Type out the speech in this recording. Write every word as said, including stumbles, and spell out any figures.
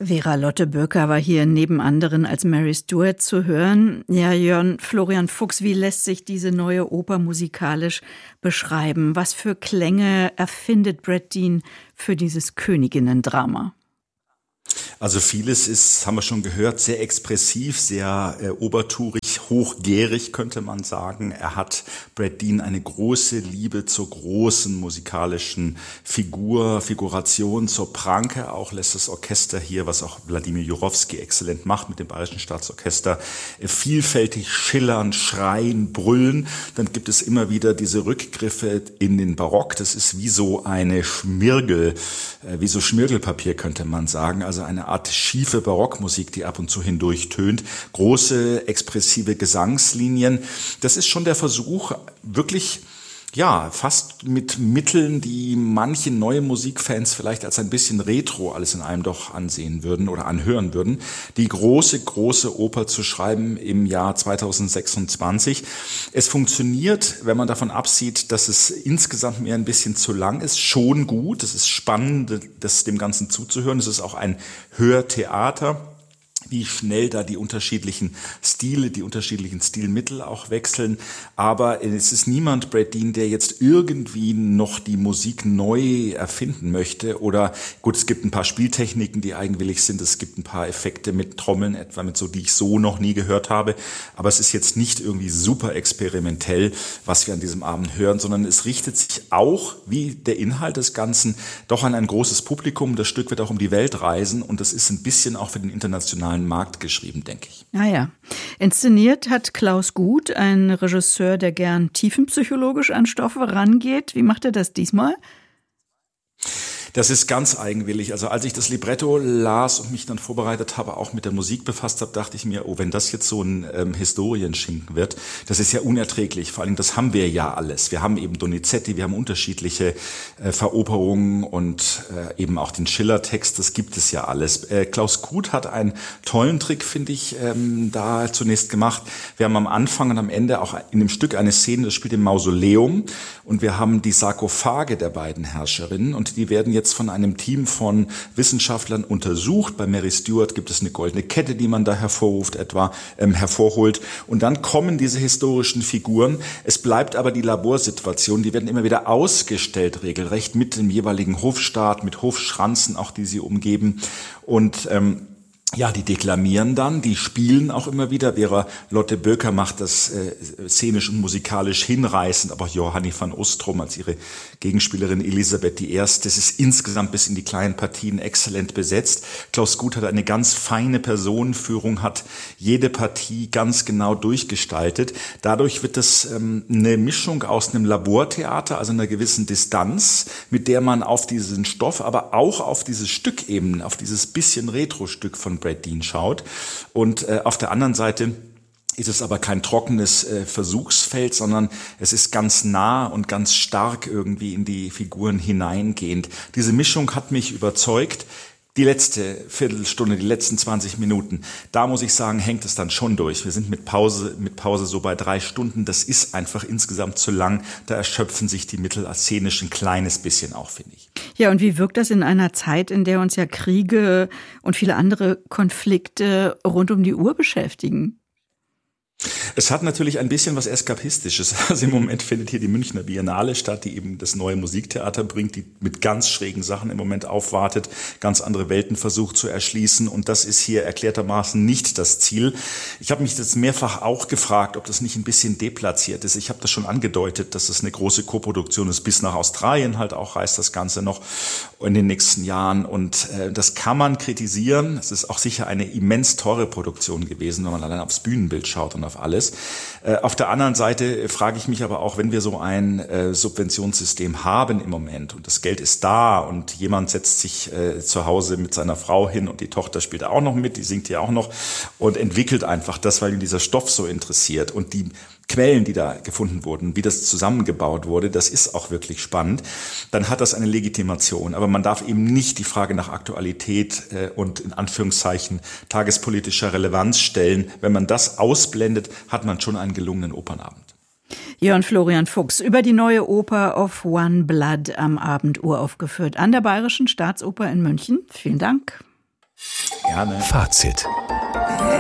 Vera Lotte Bürker war hier neben anderen als Mary Stuart zu hören. Ja, Jörn Florian Fuchs, wie lässt sich diese neue Oper musikalisch beschreiben? Was für Klänge erfindet Brad Dean für dieses Königinnen-Drama? Also vieles ist, haben wir schon gehört, sehr expressiv, sehr äh, obertourig, hochgärig könnte man sagen. Er hat, Brad Dean, eine große Liebe zur großen musikalischen Figur, Figuration, zur Pranke. Auch lässt das Orchester hier, was auch Wladimir Jurowski exzellent macht mit dem Bayerischen Staatsorchester, äh, vielfältig schillern, schreien, brüllen. Dann gibt es immer wieder diese Rückgriffe in den Barock. Das ist wie so eine Schmirgel, äh, wie so Schmirgelpapier könnte man sagen. Also eine Art schiefe Barockmusik, die ab und zu hindurch tönt. Große, expressive Gesangslinien. Das ist schon der Versuch, wirklich, ja, fast mit Mitteln, die manche neue Musikfans vielleicht als ein bisschen retro alles in einem doch ansehen würden oder anhören würden, die große, große Oper zu schreiben im Jahr zweitausendsechsundzwanzig. Es funktioniert, wenn man davon absieht, dass es insgesamt mir ein bisschen zu lang ist, schon gut. Es ist spannend, das dem Ganzen zuzuhören. Es ist auch ein Hörtheater, wie schnell da die unterschiedlichen Stile, die unterschiedlichen Stilmittel auch wechseln. Aber es ist niemand, Brad Dean, der jetzt irgendwie noch die Musik neu erfinden möchte. Oder gut, es gibt ein paar Spieltechniken, die eigenwillig sind. Es gibt ein paar Effekte mit Trommeln, etwa mit so, die ich so noch nie gehört habe. Aber es ist jetzt nicht irgendwie super experimentell, was wir an diesem Abend hören, sondern es richtet sich auch, wie der Inhalt des Ganzen, doch an ein großes Publikum. Das Stück wird auch um die Welt reisen und das ist ein bisschen auch für den internationalen Markt geschrieben, denke ich. Ah ja. Inszeniert hat Klaus Guth, ein Regisseur, der gern tiefenpsychologisch an Stoffe rangeht. Wie macht er das diesmal? Das ist ganz eigenwillig. Also als ich das Libretto las und mich dann vorbereitet habe, auch mit der Musik befasst habe, dachte ich mir, oh, wenn das jetzt so ein ähm, Historienschinken wird, das ist ja unerträglich. Vor allem, das haben wir ja alles. Wir haben eben Donizetti, wir haben unterschiedliche äh, Veroperungen und äh, eben auch den Schiller-Text, das gibt es ja alles. Äh, Klaus Guth hat einen tollen Trick, finde ich, ähm, da zunächst gemacht. Wir haben am Anfang und am Ende auch in dem Stück eine Szene, das spielt im Mausoleum und wir haben die Sarkophage der beiden Herrscherinnen und die werden jetzt von einem Team von Wissenschaftlern untersucht. Bei Mary Stuart gibt es eine goldene Kette, die man da hervorruft, etwa ähm, hervorholt. Und dann kommen diese historischen Figuren. Es bleibt aber die Laborsituation. Die werden immer wieder ausgestellt, regelrecht mit dem jeweiligen Hofstaat, mit Hofschranzen, auch die sie umgeben. Und ähm, Ja, die deklamieren dann, die spielen auch immer wieder. Vera Lotte Bürker macht das äh, szenisch und musikalisch hinreißend, aber auch Johanni van Ostrom als ihre Gegenspielerin Elisabeth die Erste. Das ist insgesamt bis in die kleinen Partien exzellent besetzt. Klaus Guth hat eine ganz feine Personenführung, hat jede Partie ganz genau durchgestaltet. Dadurch wird das ähm, eine Mischung aus einem Labortheater, also einer gewissen Distanz, mit der man auf diesen Stoff, aber auch auf dieses Stück eben, auf dieses bisschen Retro-Stück von Brad Dean schaut. Und äh, auf der anderen Seite ist es aber kein trockenes äh, Versuchsfeld, sondern es ist ganz nah und ganz stark irgendwie in die Figuren hineingehend. Diese Mischung hat mich überzeugt. Die letzte Viertelstunde, die letzten zwanzig Minuten, da muss ich sagen, hängt es dann schon durch. Wir sind mit Pause, mit Pause so bei drei Stunden. Das ist einfach insgesamt zu lang. Da erschöpfen sich die Mittel szenisch ein kleines bisschen auch, finde ich. Ja, und wie wirkt das in einer Zeit, in der uns ja Kriege und viele andere Konflikte rund um die Uhr beschäftigen? Es hat natürlich ein bisschen was Eskapistisches. Also im Moment findet hier die Münchner Biennale statt, die eben das neue Musiktheater bringt, die mit ganz schrägen Sachen im Moment aufwartet, ganz andere Welten versucht zu erschließen. Und das ist hier erklärtermaßen nicht das Ziel. Ich habe mich jetzt mehrfach auch gefragt, ob das nicht ein bisschen deplatziert ist. Ich habe das schon angedeutet, dass es eine große Koproduktion ist. Bis nach Australien halt auch reist das Ganze noch in den nächsten Jahren. Und äh, das kann man kritisieren. Es ist auch sicher eine immens teure Produktion gewesen, wenn man allein aufs Bühnenbild schaut und auf alles. Äh, auf der anderen Seite frage ich mich aber auch, wenn wir so ein äh, Subventionssystem haben im Moment und das Geld ist da und jemand setzt sich äh, zu Hause mit seiner Frau hin und die Tochter spielt auch noch mit, die singt ja auch noch und entwickelt einfach das, weil ihn dieser Stoff so interessiert und die Quellen, die da gefunden wurden, wie das zusammengebaut wurde, das ist auch wirklich spannend, dann hat das eine Legitimation. Aber man darf eben nicht die Frage nach Aktualität äh, und in Anführungszeichen tagespolitischer Relevanz stellen. Wenn man das ausblendet, hat man schon einen gelungenen Opernabend. Jörn Florian Fuchs über die neue Oper Of One Blood am Abend uraufgeführt an der Bayerischen Staatsoper in München. Vielen Dank. Gerne. Fazit.